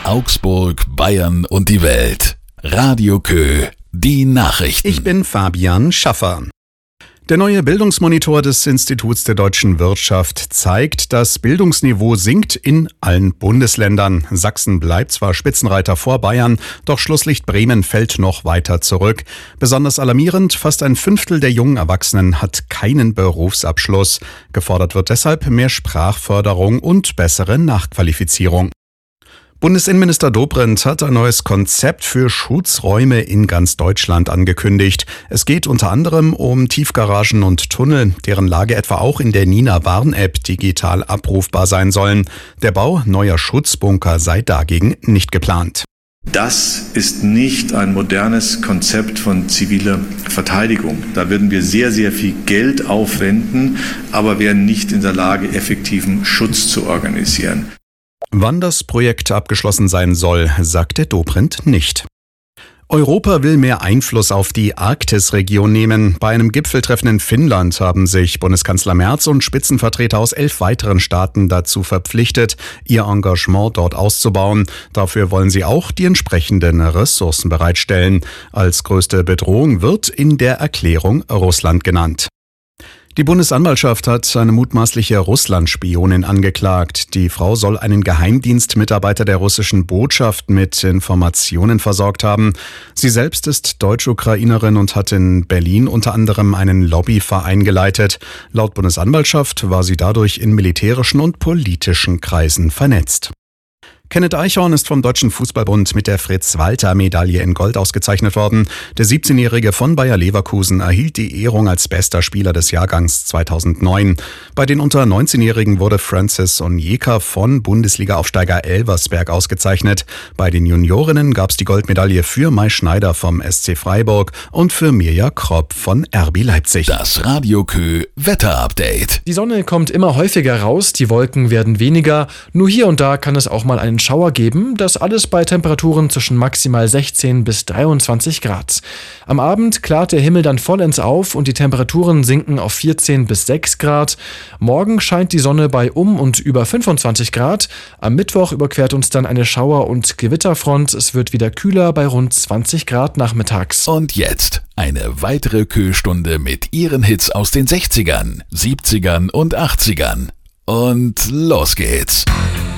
Augsburg, Bayern und die Welt. Radio Kö, die Nachrichten. Ich bin Fabian Schaffer. Der neue Bildungsmonitor des Instituts der deutschen Wirtschaft zeigt, das Bildungsniveau sinkt in allen Bundesländern. Sachsen bleibt zwar Spitzenreiter vor Bayern, doch Schlusslicht Bremen fällt noch weiter zurück. Besonders alarmierend, fast ein Fünftel der jungen Erwachsenen hat keinen Berufsabschluss. Gefordert wird deshalb mehr Sprachförderung und bessere Nachqualifizierung. Bundesinnenminister Dobrindt hat ein neues Konzept für Schutzräume in ganz Deutschland angekündigt. Es geht unter anderem um Tiefgaragen und Tunnel, deren Lage etwa auch in der Nina-Warn-App digital abrufbar sein sollen. Der Bau neuer Schutzbunker sei dagegen nicht geplant. Das ist nicht ein modernes Konzept von ziviler Verteidigung. Da würden wir sehr, sehr viel Geld aufwenden, aber wären nicht in der Lage, effektiven Schutz zu organisieren. Wann das Projekt abgeschlossen sein soll, sagte Dobrindt nicht. Europa will mehr Einfluss auf die Arktisregion nehmen. Bei einem Gipfeltreffen in Finnland haben sich Bundeskanzler Merz und Spitzenvertreter aus 11 weiteren Staaten dazu verpflichtet, ihr Engagement dort auszubauen. Dafür wollen sie auch die entsprechenden Ressourcen bereitstellen. Als größte Bedrohung wird in der Erklärung Russland genannt. Die Bundesanwaltschaft hat eine mutmaßliche Russland-Spionin angeklagt. Die Frau soll einen Geheimdienstmitarbeiter der russischen Botschaft mit Informationen versorgt haben. Sie selbst ist Deutsch-Ukrainerin und hat in Berlin unter anderem einen Lobbyverein geleitet. Laut Bundesanwaltschaft war sie dadurch in militärischen und politischen Kreisen vernetzt. Kenneth Eichhorn ist vom Deutschen Fußballbund mit der Fritz-Walter-Medaille in Gold ausgezeichnet worden. Der 17-Jährige von Bayer Leverkusen erhielt die Ehrung als bester Spieler des Jahrgangs 2009. Bei den unter 19-Jährigen wurde Francis Onyeka von Bundesliga-Aufsteiger Elversberg ausgezeichnet. Bei den Juniorinnen gab es die Goldmedaille für Mai Schneider vom SC Freiburg und für Mirja Kropp von RB Leipzig. Das Radio Kö Wetterupdate. Die Sonne kommt immer häufiger raus, die Wolken werden weniger. Nur hier und da kann es auch mal einen Schauer geben, das alles bei Temperaturen zwischen maximal 16 bis 23 Grad. Am Abend klart der Himmel dann vollends auf und die Temperaturen sinken auf 14 bis 6 Grad. Morgen scheint die Sonne bei und über 25 Grad. Am Mittwoch überquert uns dann eine Schauer- und Gewitterfront. Es wird wieder kühler bei rund 20 Grad nachmittags. Und jetzt eine weitere Kö-Stunde mit ihren Hits aus den 60ern, 70ern und 80ern. Und los geht's.